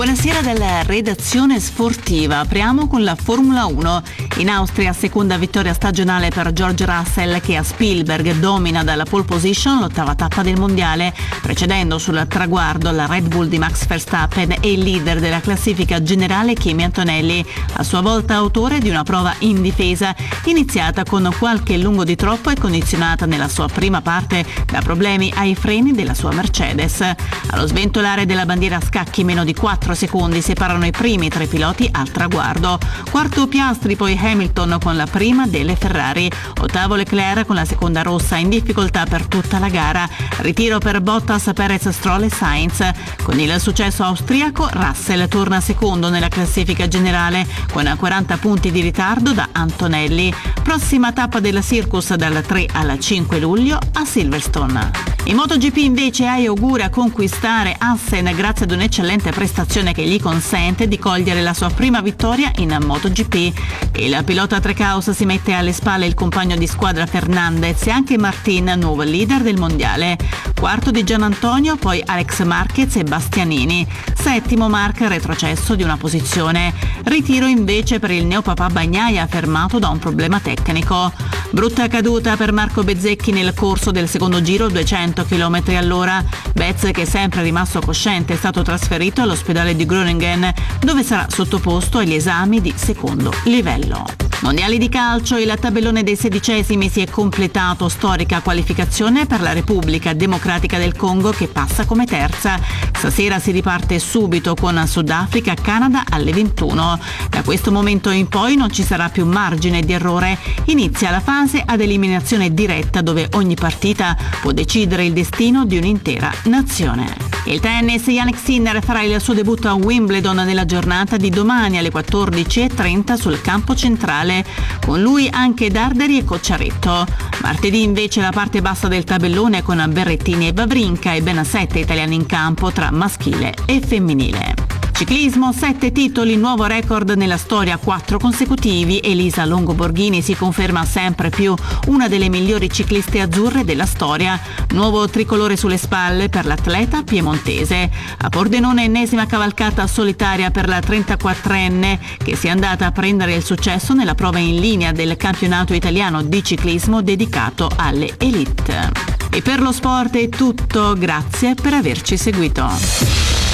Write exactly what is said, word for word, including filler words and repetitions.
Buonasera dalla redazione sportiva. Apriamo con la Formula uno. In Austria, seconda vittoria stagionale per George Russell, che a Spielberg domina dalla pole position l'ottava tappa del mondiale, precedendo sul traguardo la Red Bull di Max Verstappen e il leader della classifica generale Kimi Antonelli, a sua volta autore di una prova in difesa iniziata con qualche lungo di troppo e condizionata nella sua prima parte da problemi ai freni della sua Mercedes. Allo sventolare della bandiera a scacchi meno di quattro secondi separano i primi tre piloti al traguardo. Quarto Piastri, poi Hamilton con la prima delle Ferrari. Ottavo Leclerc con la seconda rossa, in difficoltà per tutta la gara. Ritiro per Bottas, Perez, Stroll e Sainz. Con il successo austriaco, Russell torna secondo nella classifica generale con quaranta punti di ritardo da Antonelli. Prossima tappa della Circus dal tre al cinque luglio a Silverstone. In MotoGP invece Ai augura conquistare Assen grazie ad un'eccellente prestazione che gli consente di cogliere la sua prima vittoria in MotoGP. Il pilota Trackhouse si mette alle spalle il compagno di squadra Fernandez e anche Martin, nuovo leader del mondiale. Quarto di Gianantonio, poi Alex Marquez e Bastianini. Settimo Marc, retrocesso di una posizione. Ritiro invece per il neopapà Bagnaia, fermato da un problema tecnico. Brutta caduta per Marco Bezzecchi nel corso del secondo giro, duecento chilometri all'ora. Bez, che è sempre rimasto cosciente, è stato trasferito all'ospedale di Groningen, dove sarà sottoposto agli esami di secondo livello. Mondiali di calcio, il tabellone dei sedicesimi si è completato, storica qualificazione per la Repubblica Democratica del Congo che passa come terza. Stasera si riparte subito con Sudafrica Canada alle ventuno. Da questo momento in poi non ci sarà più margine di errore. Inizia la fase ad eliminazione diretta dove ogni partita può decidere il destino di un'intera nazione. Il tennis, Jannik Sinner farà il suo debutto a Wimbledon nella giornata di domani alle quattordici e trenta sul campo centrale. Con lui anche Darderi e Cocciaretto. Martedì invece la parte bassa del tabellone con Berrettini e Wawrinka e ben sette italiani in campo tra maschile e femminile. Ciclismo, sette titoli, nuovo record nella storia, quattro consecutivi. Elisa Longo Borghini si conferma sempre più una delle migliori cicliste azzurre della storia. Nuovo tricolore sulle spalle per l'atleta piemontese. A Pordenone ennesima cavalcata solitaria per la trentaquattrenne che si è andata a prendere il successo nella prova in linea del campionato italiano di ciclismo dedicato alle elite. E per lo sport è tutto, grazie per averci seguito.